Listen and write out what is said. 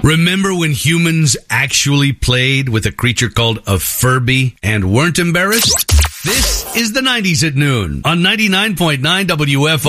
Remember when humans actually played with a creature called a Furby and weren't embarrassed? This is the 90s at noon on 99.9 WFR.